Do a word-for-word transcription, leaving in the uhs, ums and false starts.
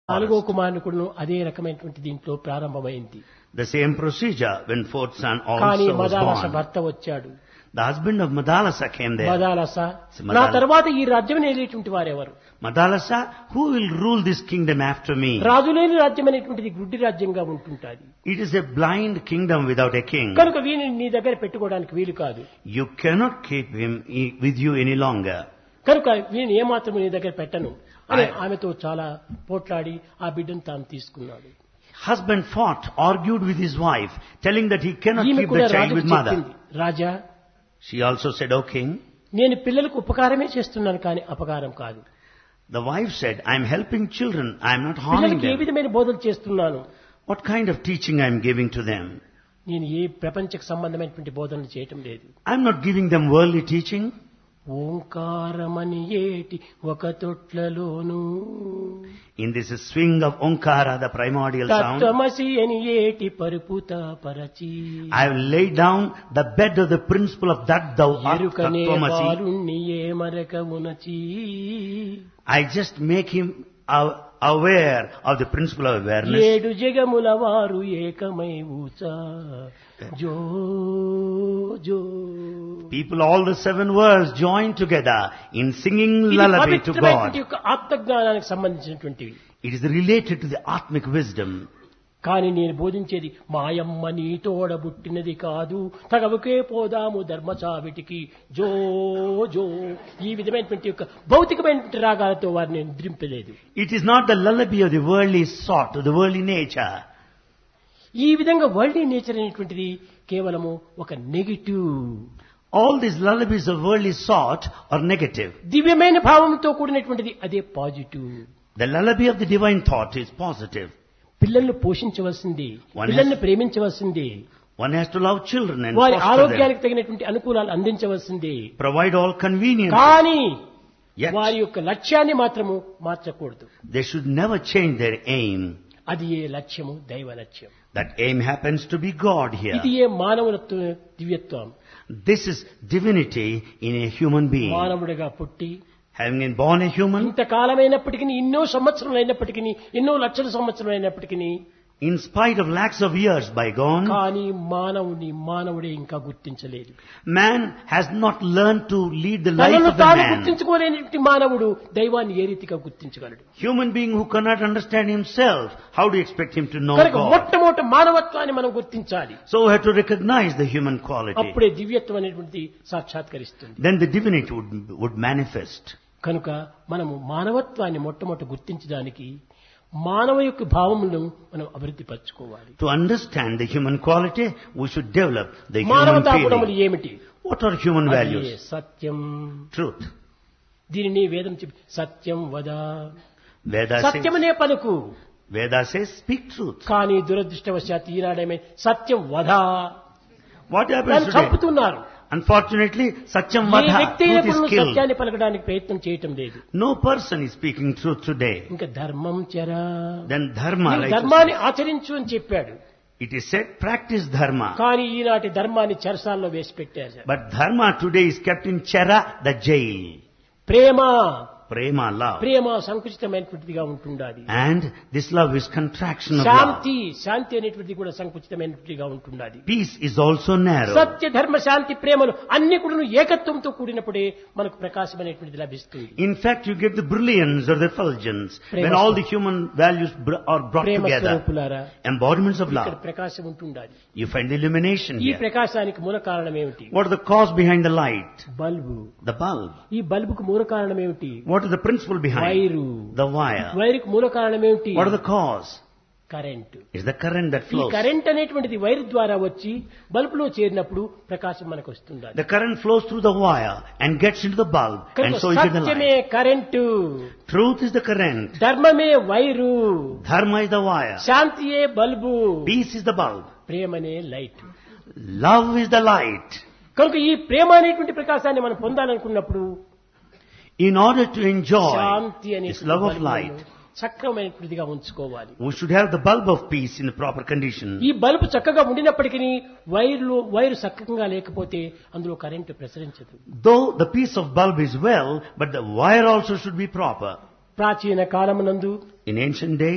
నాలుగో కుమారుడు అదే రకమైనటువంటి దీంట్లో ప్రారంభమైంది. The same procedure when fourth son కానీ also was మదాలస born. భర్త వచ్చాడు. The husband of Madalasa came there. Madalasa Madala- నా తర్వాత ఈ రాజ్యం ఏలేటువంటి వారెవరు? Madalasa, who will rule this kingdom after me? రాజులేని రాజ్యం అనేటువంటిది గుడ్డి రాజ్యంగా ఉంటుంటాది. It is a blind kingdom without a king. కనుక వీని నీ దగ్గర పెట్టుకోవడానికి వీలు కాదు. You cannot keep him i- with you any longer. కనుక వీని ఏమాత్రం నీ దగ్గర పెట్టను అని I- ఆమెతో చాలా పోట్లాడి ఆ బిడ్డను తాను తీసుకున్నాడు. Husband fought, argued with his wife, telling that he cannot ఈమె keep కూడా the child రాజుకు with mother. చెప్పింది, రాజా She also said, O king. నేను పిల్లలకు ఉపకారమే చేస్తున్నాను కానీ అపకారం కాదు. The wife said, I am helping children, I am not harming పిల్లలకి ఏ them. విధమైన బోధలు చేస్తున్నాను? What kind of teaching I am giving to them? నేను ఏ ప్రపంచకు సంబంధమైనటువంటి బోధనలు చేయటం లేదు. I am not giving them worldly teaching. ఓంకారమని ఏటి ఒక తొట్లలోను In this swing of Onkara, the primordial sound, తత్వమసి అని ఏటి పరుపుత పరచి I have laid down the bed of the principle of that thou art ఎరుకనే Tattvamasi. బాలుణ్ణి ఏ మరక ఉనచి I just make him aw- aware of the principle of awareness. ఏడు జగముల వారు ఏకమై ఊచా జో జో People, all the seven worlds join together in singing ఇది lullaby to పవిత్రమైనటువంటి God. యొక్క ఆత్మజ్ఞానానికి సంబంధించినటువంటివి. It is related to the Atmic wisdom. కానీ నేను బోధించేది మాయమ్మ నీ తోడబుట్టినది కాదు తగవుకే పోదాము ధర్మచావిటికి జో జో ఈ విధమైనటువంటి యొక్క భౌతికమైనటువంటి రాగాలతో వారిని నిద్రింపలేదు. It is not the lullaby of the worldly sort, of the worldly nature. ఈ విధంగా వరల్డ్ నేచర్ అనేటువంటిది కేవలము ఒక negative. All these lullabies of worldly sort are negative. దివ్యమైన భావంతో కూడినటువంటిది అదే positive. The lullaby of the divine thought is positive. పిల్లల్ని పోషించవలసింది, One పిల్లల్ని has- ప్రేమించవలసింది, One has to love children and వారి foster them. ఆరోగ్యానికి తగినటువంటి అనుకూలాలు అందించవలసింది. Provide all convenience. కానీ Yet, వారి యొక్క లక్ష్యాన్ని మాత్రము మార్చకూడదు. they should never change their aim. అది ఏ లక్ష్యము దైవ లక్ష్యం. That aim happens to be God here. ఇది ఏ మానవులత్వ దివ్యత్వం. This is divinity in a human being. మానవుడిగా పుట్టి Having been born a human, ఇంతకాలమైనప్పటికీ ఎన్నో సంవత్సరాలు అయినప్పటికీ ఎన్నో లక్షల సంవత్సరాలు అయినప్పటికీ in spite of lakhs of years bygone, కానీ మానవుని మానవుడే ఇంకా గుర్తించలేదు. man has not learned to lead the life తనను of the తాను man. గుర్తించుకోలేని మానవుడు దైవాన్ని ఏ రీతిగా గుర్తించగలడు? Human being who cannot understand himself, how do you expect him to know కనుక God? మొట్టమొదటి మానవత్వాన్ని మనం గుర్తించాలి. So we have to recognize the human quality. అప్పుడే దివ్యత్వం అనేటువంటిది సాక్షాత్కరిస్తుంది. Then the divinity would, would manifest. కనుక మనము మానవత్వాన్ని మొట్టమొదటి గుర్తించడానికి మానవ యొక్క భావములను మనం అభివృద్ధి పరచుకోవాలి. To understand the human quality, we should develop the human మానవతా గుణములు feeling. ఏమిటి? What are human అదే values? సత్యం. Truth. దీనిని వేదం చెప్పి సత్యం వద, Veda says, సత్యమనే పలుకు. Veda says, speak truth. కానీ దురదృష్టవశాత్తు ఈనాడేమే సత్యం వధ What happens దాన్ని today? చంపుతున్నారు. Unfortunately, Satyam ఏ Vadha, వ్యక్తి అయినా truth is కూడా killed. సత్యాన్ని పలకడానికి ప్రయత్నం చేయటం లేదు. No person is speaking truth today. ఇంకా ధర్మం చరా, Then dharma, నీవు righteousness. ధర్మాన్ని ఆచరించు అని చెప్పాడు. It is said, practice dharma. కానీ ఈనాటి ధర్మాన్ని చెరసాల్లో వేసి పెట్టారు. But dharma today is kept in Chera, the jail. Prema Prema, love. ప్రేమ సంకుచితమైనటువంటిదిగా ఉంటుండాలి. And this love is contraction of love. శాంతి శాంతి అనేటువంటిది కూడా సంకుచితమైనటువంటిదిగా ఉంటుండాలి. Peace is also narrow. సత్య ధర్మ శాంతి ప్రేమలు అన్ని కూడా ఏకత్వంతో కూడినప్పుడే మనకు ప్రకాశం అనేటువంటిది లభిస్తుంది. In fact, you get the brilliance or the effulgence when Prema all the human values br- are brought Prema together. స్వరూపులారా, Embodiments of ఇక్కడ love. ప్రకాశం ఉంటుండాలి. You find the illumination ఈ here. ప్రకాశానికి మూల కారణం ఏమిటి? What is the cause behind the light? Bulb. The bulb. ఈ బల్బుకు మూల కారణం ఏమిటి? What is the principle behind? Wire. The wire. వైరుకు మూల కారణం ఏమిటి? What is the cause? Current. It's the current that ఈ flows. కరెంట్ అనేటువంటిది వైరు ద్వారా వచ్చి బల్బులో చేరినప్పుడు ప్రకాశం మనకు వస్తుంది. The current flows through the wire and gets into the bulb, and so is it the సత్యమే light. Current, Truth is the current. ధర్మమే wire, Dharma is the wire. శాంతియే bulb, Peace is the bulb. ప్రేమనే light. Love is the light. కనుక ఈ ప్రేమ అనేటువంటి ప్రకాశాన్ని మనం పొందాలనుకున్నప్పుడు In order to enjoy శాంతి అనే this love of light, చక్రమైనటువంటిదిగా ఉంచుకోవాలి. we should have the bulb of peace in the proper condition. ఈ bulb చక్కగా ఉండినప్పటికీ వైర్లు వైరు చక్కగా లేకపోతే అందులో current ప్రసరించదు. Though the piece of bulb is well, but the wire also should be proper. ప్రాచీన కాలమునందు In ancient days,